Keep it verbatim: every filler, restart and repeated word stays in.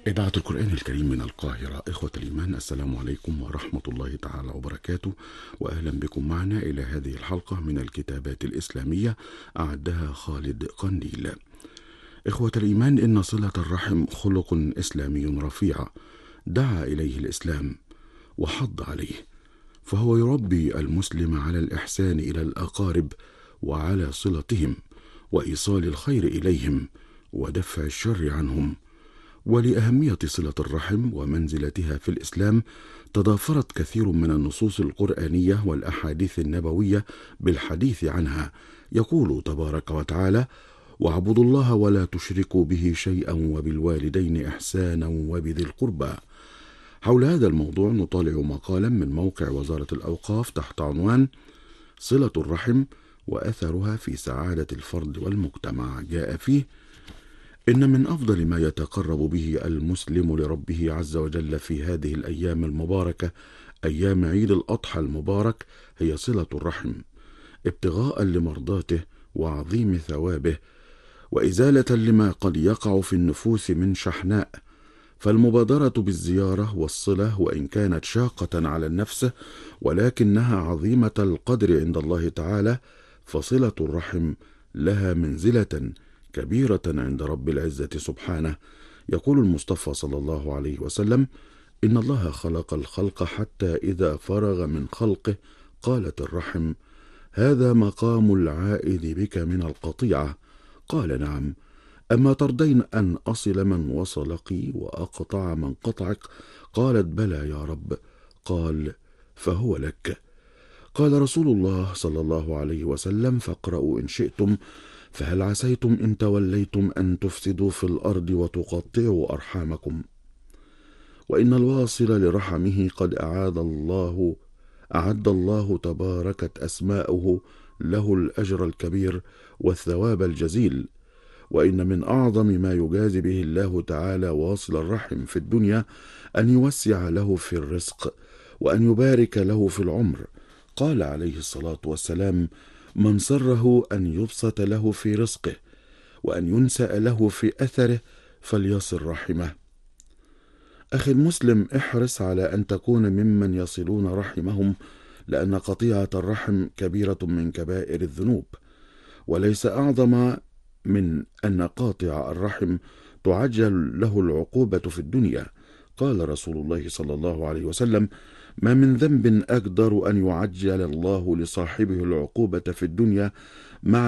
إذاعة القرآن الكريم من القاهرة. إخوة الإيمان، السلام عليكم ورحمة الله تعالى وبركاته، وأهلا بكم معنا إلى هذه الحلقة من الكتابات الإسلامية أعدها خالد قنديل. إخوة الإيمان، إن صلة الرحم خلق إسلامي رفيع دعا إليه الإسلام وحض عليه، فهو يربي المسلم على الإحسان إلى الأقارب وعلى صلتهم وإيصال الخير إليهم ودفع الشر عنهم. ولأهمية صلة الرحم ومنزلتها في الإسلام تضافرت كثير من النصوص القرآنية والأحاديث النبوية بالحديث عنها. يقول تبارك وتعالى: واعبدوا الله ولا تشركوا به شيئا وبالوالدين إحسانا وبذي القربى. حول هذا الموضوع نطالع مقالا من موقع وزارة الأوقاف تحت عنوان صلة الرحم وأثرها في سعادة الفرد والمجتمع. جاء فيه: إن من أفضل ما يتقرب به المسلم لربه عز وجل في هذه الأيام المباركة، أيام عيد الأضحى المبارك، هي صلة الرحم، ابتغاء لمرضاته وعظيم ثوابه، وإزالة لما قد يقع في النفوس من شحناء. فالمبادرة بالزيارة والصلة وإن كانت شاقة على النفس ولكنها عظيمة القدر عند الله تعالى، فصلة الرحم لها منزلة كبيرة عند رب العزة سبحانه. يقول المصطفى صلى الله عليه وسلم: إن الله خلق الخلق حتى إذا فرغ من خلقه قالت الرحم: هذا مقام العائد بك من القطيعة. قال: نعم. أما ترضين أن أصل من وصلك وأقطع من قطعك؟ قالت: بلى يا رب. قال: فهو لك. قال رسول الله صلى الله عليه وسلم: فاقرأوا إن شئتم، فهل عسيتم إن توليتم أن تفسدوا في الأرض وتقطعوا أرحامكم. وإن الواصل لرحمه قد أعاد الله أعد الله تباركت أسماؤه له الأجر الكبير والثواب الجزيل. وإن من أعظم ما يجازي به الله تعالى واصل الرحم في الدنيا أن يوسع له في الرزق وأن يبارك له في العمر. قال عليه الصلاة والسلام: من سره أن يبسط له في رزقه وأن ينسأ له في أثره فليصل رحمه. أخي المسلم، احرص على أن تكون ممن يصلون رحمهم، لأن قطيعة الرحم كبيرة من كبائر الذنوب، وليس أعظم من أن قاطع الرحم تعجل له العقوبة في الدنيا. قال رسول الله صلى الله عليه وسلم: ما من ذنب أقدر أن يعجل الله لصاحبه العقوبة في الدنيا